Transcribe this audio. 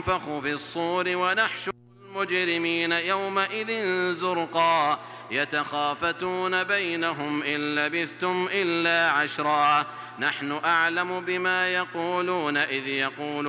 وينفخ في الصور ونحشر المجرمين يومئذ زرقا يتخافتون بينهم إن لبثتم إلا عشرا نحن أعلم بما يقولون إذ يقول